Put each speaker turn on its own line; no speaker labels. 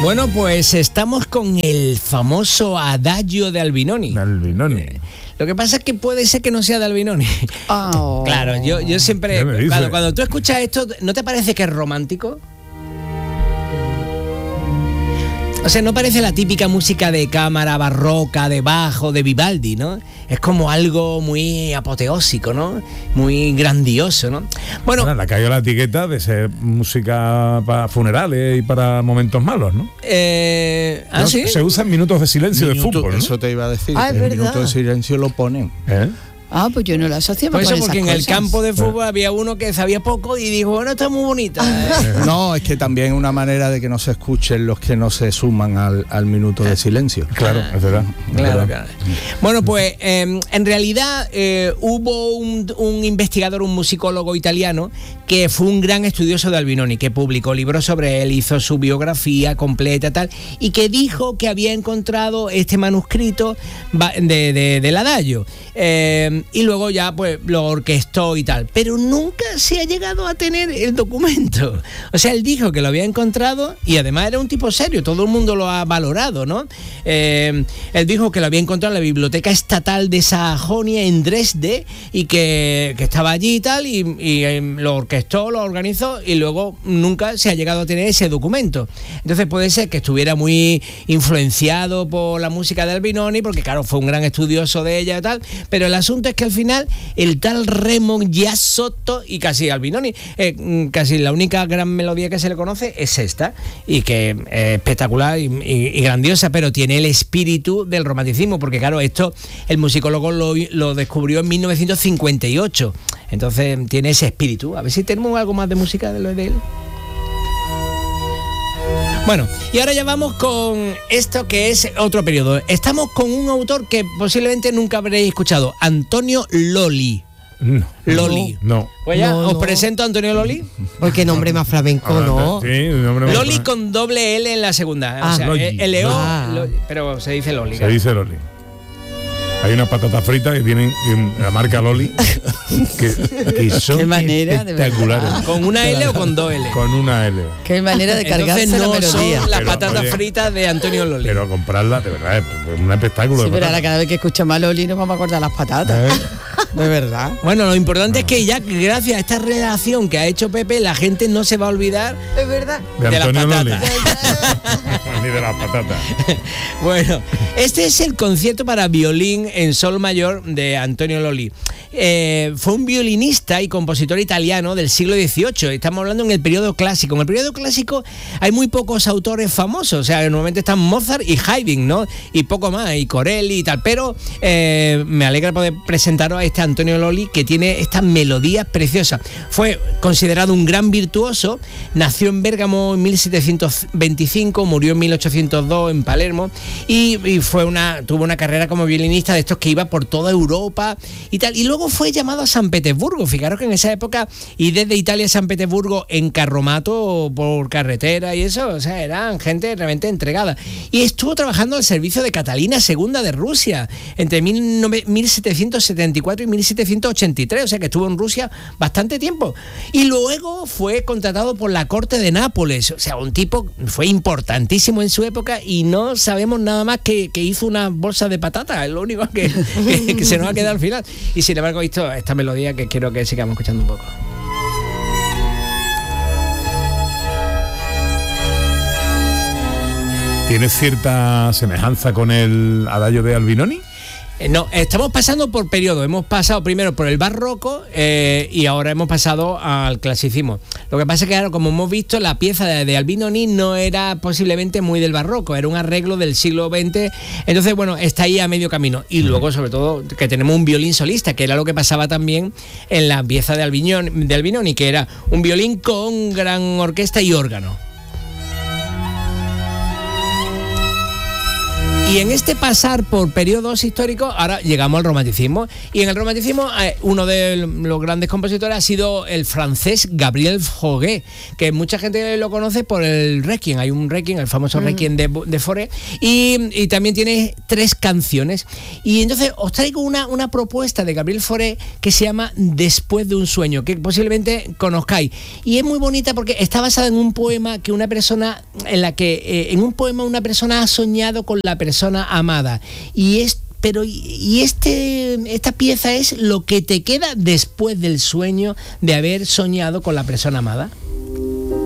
Bueno, pues estamos con el famoso Adagio de Albinoni. Lo que pasa es que puede ser que no sea de Albinoni.
Oh.
Claro, yo siempre... Cuando tú escuchas esto, ¿no te parece que es romántico? O sea, no parece la típica música de cámara barroca, de bajo, de Vivaldi, ¿no? Es como algo muy apoteósico, ¿no? Muy grandioso, ¿no? Bueno,
le cayó la etiqueta de ser música para funerales y para momentos malos, ¿no?
¿Sí?
Se usa en minutos de silencio de fútbol, ¿no?
Eso te iba a decir,
es
en
verdad.
minutos de silencio lo ponen.
Pues yo no lo asociaba
por
con
eso,
esas
porque en el
cosas.
campo de fútbol había uno que sabía poco y dijo, bueno, está muy bonita.
No, es que también es una manera de que no se escuchen los que no se suman al minuto de silencio.
Claro, es verdad.
Claro. Bueno, pues en realidad hubo un investigador, un musicólogo italiano, que fue un gran estudioso de Albinoni, que publicó libros sobre él, hizo su biografía completa tal, y que dijo que había encontrado este manuscrito del Adagio. Y luego ya pues lo orquestó y tal, pero nunca se ha llegado a tener el documento. O sea, él dijo que lo había encontrado y además era un tipo serio, todo el mundo lo ha valorado, ¿no? Él dijo que lo había encontrado en la Biblioteca Estatal de Sajonia en Dresde y que estaba allí y tal, y lo orquestó, lo organizó y luego nunca se ha llegado a tener ese documento. Entonces puede ser que estuviera muy influenciado por la música de Albinoni, porque claro, fue un gran estudioso de ella y tal, pero el asunto es que al final el tal Raymond Giassotto y casi Albinoni, casi la única gran melodía que se le conoce es esta, y que es espectacular y grandiosa, pero tiene el espíritu del romanticismo, porque claro, esto el musicólogo lo descubrió en 1958, entonces tiene ese espíritu. A ver si tenemos algo más de música de lo de él. Bueno, y ahora ya vamos con esto que es otro periodo. Estamos con un autor que posiblemente nunca habréis escuchado, Antonio Lolli.
No.
Lolli.
No.
Pues ya
No,
os
no.
presento a Antonio Lolli.
Porque nombre más flamenco, ¿no?
Sí, un nombre más
Lolli
flamenco.
con doble L en la segunda. O sea,
Lolli.
pero se dice Lolli.
Se dice Lolli. Hay unas patatas fritas que tienen la marca Lolli que son
Qué manera, de
espectaculares.
¿Con una L o con dos L?
Con una L.
Qué manera de cargarse
Entonces no
la melodía.
son las
Pero,
patatas
oye,
fritas de Antonio Lolli.
Pero comprarla, de verdad, es un espectáculo.
Sí,
de
pero
patatas.
ahora cada vez que escuchamos a Loli nos vamos a acordar las patatas. De verdad.
Bueno, lo importante es que ya gracias a esta relación que ha hecho Pepe, la gente no se va a olvidar
Es verdad.
De
de las
Antonio Lolli.
patatas.
Ni de las patatas.
Bueno, este es el concierto para violín en sol mayor de Antonio Lolli. Fue un violinista y compositor italiano del siglo XVIII. Estamos hablando en el periodo clásico. En el periodo clásico hay muy pocos autores famosos. O sea, normalmente están Mozart y Haydn, ¿no? Y poco más, y Corelli y tal. Pero me alegra poder presentaros a este Antonio Lolli, que tiene estas melodías preciosas. Fue considerado un gran virtuoso. Nació en Bérgamo en 1725, murió en 1802 en Palermo y tuvo una carrera como violinista de estos que iba por toda Europa y tal. Y luego fue llamado a San Petersburgo. Fijaros que en esa época, y desde Italia a San Petersburgo en carromato por carretera y eso, o sea, eran gente realmente entregada. Y estuvo trabajando al servicio de Catalina II de Rusia entre 1774 y 1783, o sea que estuvo en Rusia bastante tiempo. Y luego fue contratado por la corte de Nápoles, o sea, un tipo fue importantísimo en su época y no sabemos nada más que hizo una bolsa de patatas, es lo único que se nos ha quedado al final. Y sin embargo, esta melodía que quiero que sigamos escuchando un poco.
¿Tiene cierta semejanza con el Adagio de Albinoni?
No, estamos pasando por periodos. Hemos pasado primero por el barroco y ahora hemos pasado al clasicismo. Lo que pasa es que, claro, como hemos visto, la pieza de Albinoni no era posiblemente muy del barroco, era un arreglo del siglo XX. Entonces, bueno, está ahí a medio camino. Y luego, sobre todo, que tenemos un violín solista, que era lo que pasaba también en la pieza de Albinoni, que era un violín con gran orquesta y órgano. Y en este pasar por periodos históricos, ahora llegamos al romanticismo. Y en el romanticismo, uno de los grandes compositores ha sido el francés Gabriel Fauré, que mucha gente lo conoce por el Requiem. Hay un Requiem, el famoso Requiem de Fauré, y también tiene 3 canciones. Y entonces os traigo una propuesta de Gabriel Fauré que se llama Después de un sueño, que posiblemente conozcáis. Y es muy bonita porque está basada en un poema que una persona, en un poema una persona ha soñado con la persona amada. Esta pieza es lo que te queda después del sueño de haber soñado con la persona amada.